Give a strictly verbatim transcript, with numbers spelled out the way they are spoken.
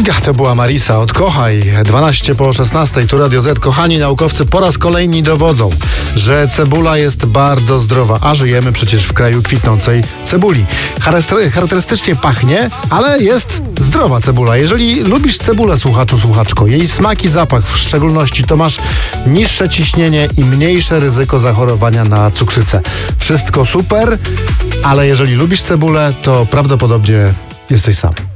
Kinga to była Marisa. Odkochaj. dwanaście po szesnastej. Tu Radio Z. Kochani naukowcy po raz kolejny dowodzą, że cebula jest bardzo zdrowa, a żyjemy przecież w kraju kwitnącej cebuli. Charakterystycznie pachnie, ale jest zdrowa cebula. Jeżeli lubisz cebulę, słuchaczu, słuchaczko, jej smak i zapach w szczególności, to masz niższe ciśnienie i mniejsze ryzyko zachorowania na cukrzycę. Wszystko super, ale jeżeli lubisz cebulę, to prawdopodobnie jesteś sam.